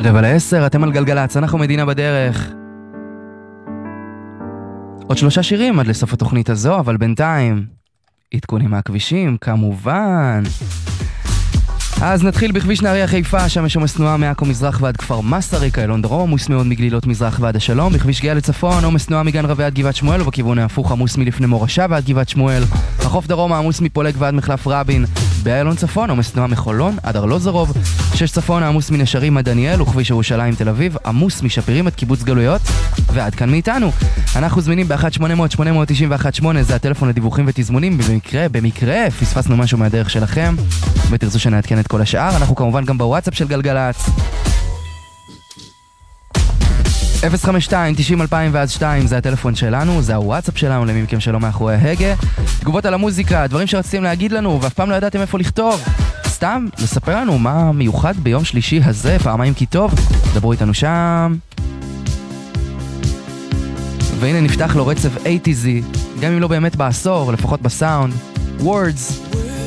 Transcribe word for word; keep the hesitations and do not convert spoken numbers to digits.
רבע לעשר, אתם על גלגלץ, אנחנו מדינה בדרך. עוד שלושה שירים עד לסוף התוכנית הזו, אבל בינתיים עדכונים מהכבישים, כמובן. אז נתחיל בכביש נהריה חיפה, שם יש עומס תנועה מעכו מזרח ועד כפר מסריק, איילון דרום, עמוס מאוד מגלילות מזרח ועד השלום. בכביש גאה לצפון, עומס תנועה מגן רבי עד גבעת שמואל, ובכיוון ההפוך עמוס מלפני מורשה ועד גבעת שמואל. החוף דרום עמוס מפולג ועד מחלף רבין. באיילון צפון עומס תנועה מחולון עד ארלוזרוב. שש צפון עמוס מנשרים עד דניאל, וכביש ירושלים תל אביב עמוס משפירים עד קיבוץ גלויות. ועד כאן מאיתנו. אנחנו זמינים ב-אחת שמונה אפס אפס שמונה תשע אחת שמונה, זה הטלפון לדיווחים ותזמונים. במקרה, במקרה, פספסנו משהו מהדרך שלכם ותרצו שנעדכן את כל השאר, אנחנו כמובן גם בוואטסאפ של גלגלץ אפס חמש שתיים תשעים אלפיים ואז שתיים, זה הטלפון שלנו, זה הוואטסאפ שלנו למי מכם שלא מאחורי ההגה. תגובות על המוזיקה, דברים שרציתם להגיד לנו ואף פעם לא ידעתם איפה לכתוב, סתם לספר לנו מה מיוחד ביום שלישי הזה, פעמיים כי טוב, דברו איתנו שם. והנה נפתח לו רצף איי טי זי, גם אם לא באמת בעשור, לפחות בסאונד. Words